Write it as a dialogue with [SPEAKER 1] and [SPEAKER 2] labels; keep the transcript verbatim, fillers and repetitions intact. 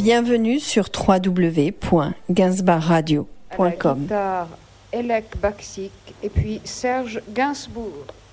[SPEAKER 1] Bienvenue sur w w w point gainsbar radio point com.
[SPEAKER 2] À la guitare, Elek Baksik et puis Serge Gainsbourg.